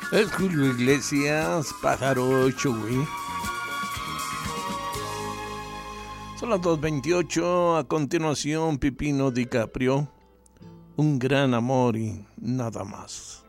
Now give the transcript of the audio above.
Es Julio Iglesias, Pájaro Chuy. Son las 2:28. A continuación, Pipino DiCaprio. Un gran amor y nada más.